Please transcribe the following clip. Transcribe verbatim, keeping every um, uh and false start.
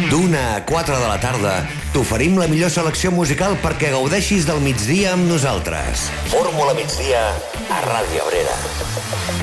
D'una a quatre de la tarda t'oferim la millor selecció musical perquè gaudeixis del migdia amb nosaltres. Fórmula Migdia a Ràdio Abrera.